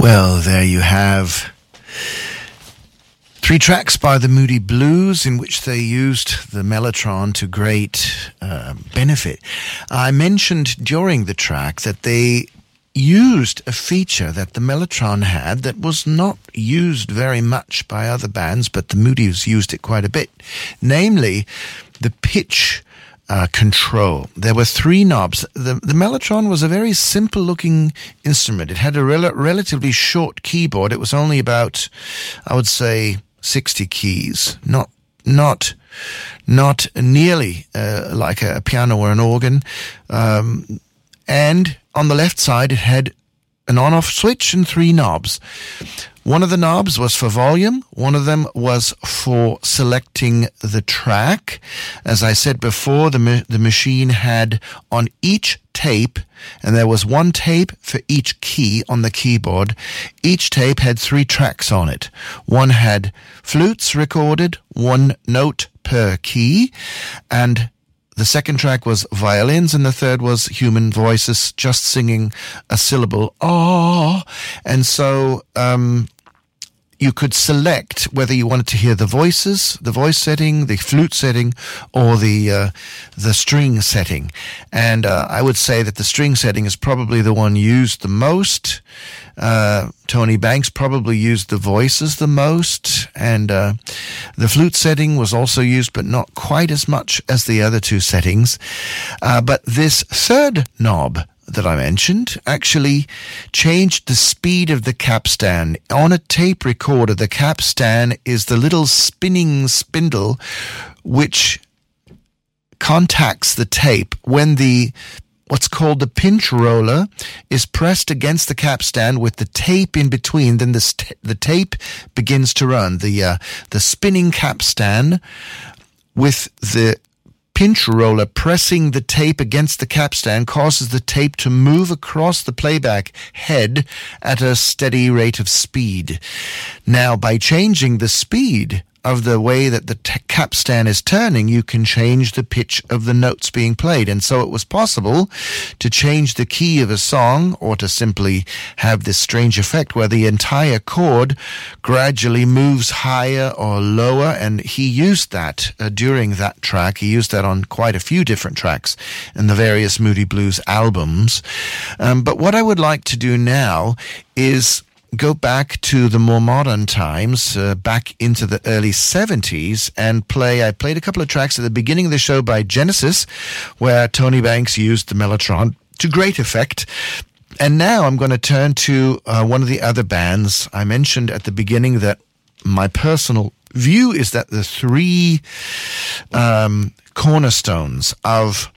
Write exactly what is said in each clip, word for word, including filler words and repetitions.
Well, there you have three tracks by the Moody Blues in which they used the Mellotron to great uh, benefit. I mentioned during the track that they used a feature that the Mellotron had that was not used very much by other bands, but the Moody's used it quite a bit, namely the pitch Uh, control. There were three knobs. The, the Mellotron was a very simple-looking instrument. It had a rel- relatively short keyboard. It was only about, I would say, sixty keys. Not, not, not nearly uh, like a, a piano or an organ. Um, and on the left side, it had an on-off switch and three knobs. One of the knobs was for volume. One of them was for selecting the track. As I said before, the ma- the machine had on each tape, and there was one tape for each key on the keyboard. Each tape had three tracks on it. One had flutes recorded, one note per key, and the second track was violins, and the third was human voices just singing a syllable, ah. And so um, you could select whether you wanted to hear the voices, the voice setting, the flute setting, or the uh, the string setting. And uh, I would say that the string setting is probably the one used the most. Uh, Tony Banks probably used the voices the most, and uh, the flute setting was also used, but not quite as much as the other two settings. Uh, but this third knob that I mentioned actually changed the speed of the capstan. On a tape recorder, the capstan is the little spinning spindle which contacts the tape when the what's called the pinch roller is pressed against the capstan with the tape in between. Then the, st- the tape begins to run. The uh, the spinning capstan with the pinch roller pressing the tape against the capstan causes the tape to move across the playback head at a steady rate of speed. Now, by changing the speed of the way that the t- capstan is turning, you can change the pitch of the notes being played. And so it was possible to change the key of a song, or to simply have this strange effect where the entire chord gradually moves higher or lower. And he used that uh, during that track. He used that on quite a few different tracks in the various Moody Blues albums. Um, but what I would like to do now is go back to the more modern times, uh, back into the early seventies, and play. I played a couple of tracks at the beginning of the show by Genesis, where Tony Banks used the Mellotron to great effect. And now I'm going to turn to uh, one of the other bands. I mentioned at the beginning that my personal view is that the three um, cornerstones of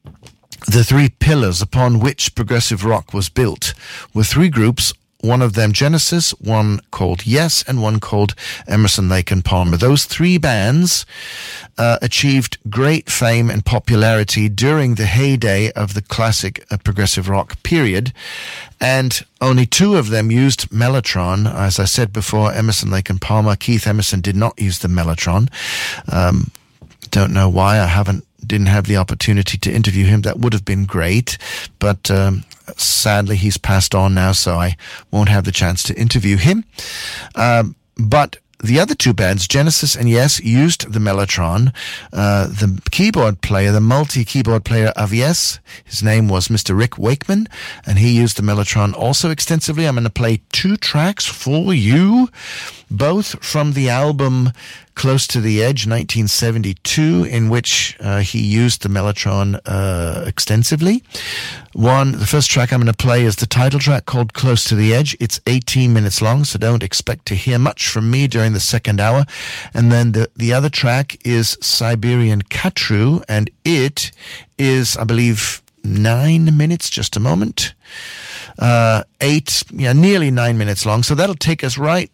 the three pillars upon which progressive rock was built were three groups. One of them Genesis, one called Yes, and one called Emerson, Lake and Palmer. Those three bands uh, achieved great fame and popularity during the heyday of the classic uh, progressive rock period, and only two of them used Mellotron. As I said before, Emerson, Lake and Palmer. Keith Emerson did not use the Mellotron. Um, don't know why. I haven't didn't have the opportunity to interview him. That would have been great, but um, sadly he's passed on now, so I won't have the chance to interview him. Um, but the other two bands, Genesis and Yes, used the Mellotron. Uh, the keyboard player, the multi-keyboard player of Yes, his name was Mister Rick Wakeman, and he used the Mellotron also extensively. I'm going to play two tracks for you, both from the album Close to the Edge, nineteen seventy-two, in which uh, he used the Mellotron uh, extensively. One, the first track I'm going to play is the title track called Close to the Edge. It's eighteen minutes long, so don't expect to hear much from me during the second hour. And then the, the other track is Siberian Katru, and it is, I believe, nine minutes, just a moment. Uh, eight, yeah, nearly nine minutes long. So that'll take us right